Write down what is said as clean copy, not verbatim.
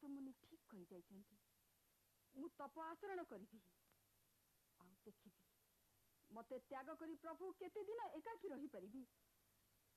मुनि ठीक कही जाइछन्ति मु तप आचरण करी देखी मते त्याग करी प्रभु केते दिन एकाकी रही परिबी